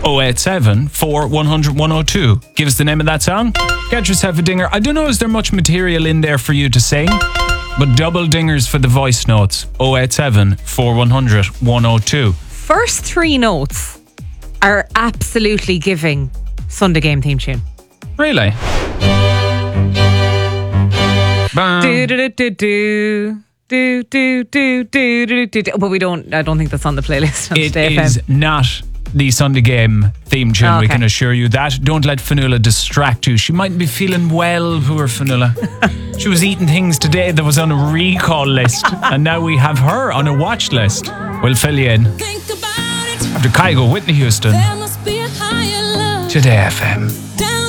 087 4100 102. Give us the name of that song. Get yourself a dinger. I don't know, is there much material in there for you to sing? But double dingers for the voice notes. 087 4100 102. First three notes are absolutely giving Sunday Game theme tune. Really? Do do do do do do do do do. But I don't think that's on the playlist on It Today is FM. not the Sunday Game theme tune, we Okay. can assure you that. Don't let Fionnuala distract you. She mightn't be feeling well, poor Fionnuala. She was eating things today that was on a recall list, and now we have her on a watch list. We'll fill you in. After Kygo, Whitney Houston. Today FM.